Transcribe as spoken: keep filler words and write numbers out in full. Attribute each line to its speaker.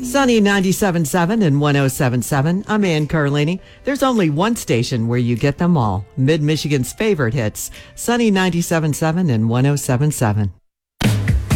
Speaker 1: Sunny ninety-seven point seven and one oh seven point seven. I'm Ann Carlini. There's only one station where you get them all. Mid-Michigan's favorite hits. Sunny ninety-seven point seven and one oh seven point seven.